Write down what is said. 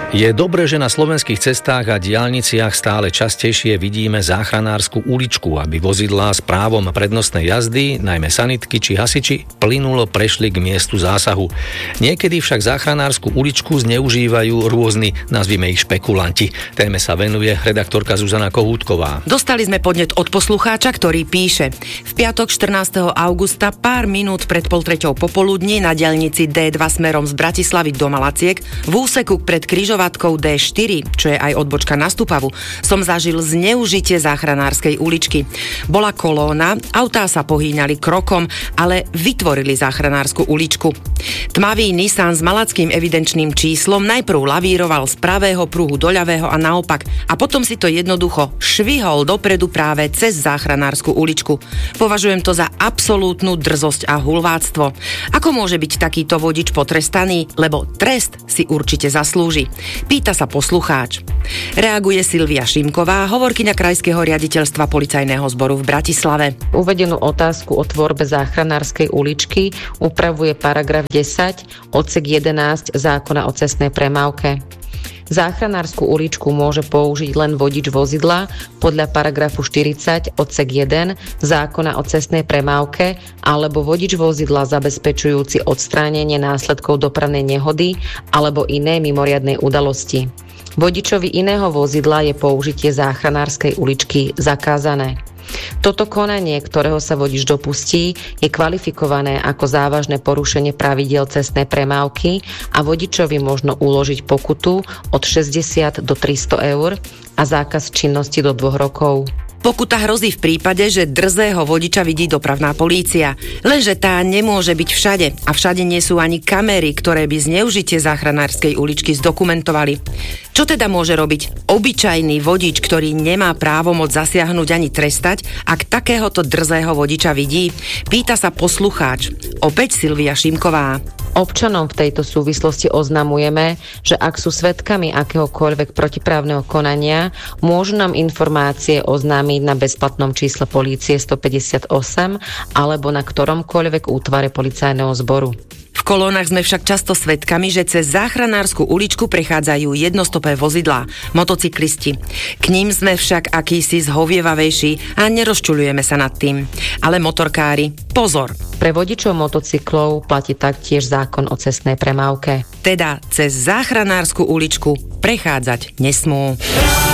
Je dobré, že na slovenských cestách a diaľniciach stále častejšie vidíme záchranársku uličku, aby vozidlá s právom prednostnej jazdy, najmä sanitky či hasiči, plynulo prešli k miestu zásahu. Niekedy však záchranársku uličku zneužívajú rôzni, nazvime ich špekulanti. Téme sa venuje redaktorka Zuzana Kohútková. Dostali sme podnet od poslucháča, ktorý píše: v piatok 14. augusta pár minút pred 2:30 popoludní na diaľnici D2 smerom z Bratislavy do Malaciek v úseku pred križovatkou D4, čo je aj odbočka na Stupavu, som zažil zneužitie záchranárskej uličky. Bola kolóna, autá sa pohýňali krokom, ale vytvorili záchranárskú uličku. Tmavý Nissan s malackým evidenčným číslom najprv lavíroval z pravého pruhu do ľavého a naopak a potom si to jednoducho švihol dopredu práve cez záchranárskú uličku. Považujem to za absolútnu drzosť a hulváctvo. Ako môže byť takýto vodič potrestaný? Lebo trest si určite zaslúži. Pýta sa poslucháč. Reaguje Silvia Šimková, hovorkyňa Krajského riaditeľstva Policajného zboru v Bratislave. Uvedenú otázku o tvorbe záchranárskej uličky upravuje paragraf 10, odsek 11 zákona o cestnej premávke. Záchranárskú uličku môže použiť len vodič vozidla podľa paragrafu 40 odsek 1 zákona o cestnej premávke alebo vodič vozidla zabezpečujúci odstránenie následkov dopravnej nehody alebo inej mimoriadnej udalosti. Vodičovi iného vozidla je použitie záchranárskej uličky zakázané. Toto konanie, ktorého sa vodič dopustí, je kvalifikované ako závažné porušenie pravidiel cestnej premávky a vodičovi možno uložiť pokutu od 60 do 300 eur a zákaz činnosti do 2 rokov. Pokuta hrozí v prípade, že drzého vodiča vidí dopravná polícia. Lenže tá nemôže byť všade a všade nie sú ani kamery, ktoré by zneužitie záchranárskej uličky zdokumentovali. Čo teda môže robiť obyčajný vodič, ktorý nemá právomoc zasiahnuť ani trestať, ak takéhoto drzého vodiča vidí? Pýta sa poslucháč. Opäť Silvia Šimková. Občanom v tejto súvislosti oznamujeme, že ak sú svedkami akéhokoľvek protiprávneho konania, môžu nám informácie oznámiť na bezplatnom čísle polície 158 alebo na ktoromkoľvek útvare policajného zboru. V kolónach sme však často svedkami, že cez záchranárskú uličku prechádzajú jednostopé vozidlá, motocyklisti. K ním sme však akýsi zhovievavejší a nerozčuľujeme sa nad tým. Ale motorkári, pozor! Pre vodičov motocyklov platí taktiež zákon o cestnej premávke. Teda cez záchranárskú uličku prechádzať nesmú.